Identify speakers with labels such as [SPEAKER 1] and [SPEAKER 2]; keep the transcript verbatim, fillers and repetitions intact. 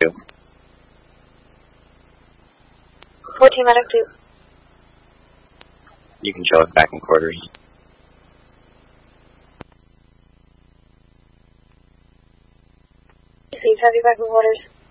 [SPEAKER 1] fourteen medic two.
[SPEAKER 2] You can show it back in quarters.
[SPEAKER 1] Steve, have you back in quarters?